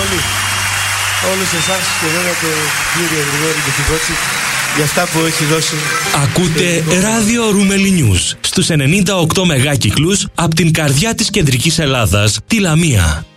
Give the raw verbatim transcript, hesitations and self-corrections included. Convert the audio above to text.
πολύ. Όλους εσάς και βέβαια τον κύριο Γρηγόρη Κεφικότσι για αυτά που έχει δώσει. Ακούτε ράδιο Ρούμελι Νιούς στους ενενήντα οκτώ μεγάκυκλους από την καρδιά της κεντρικής Ελλάδας, τη Λαμία.